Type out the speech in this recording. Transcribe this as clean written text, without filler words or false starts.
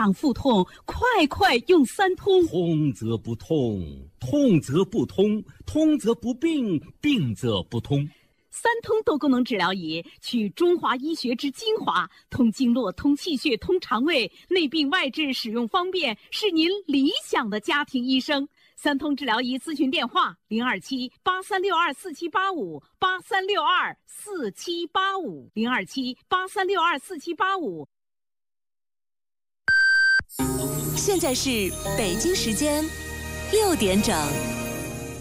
胀腹痛，快用三通。 通则不痛，痛则不通，通则不病，病则不通。 三通多功能治疗仪取中华医学之精华，通经络、通气血、通肠胃，内病外治，使用方便，是您理想的家庭医生。三通治疗仪咨询电话：027-8362-4785，8362-4785，027-8362-4785。 现在是北京时间6点整。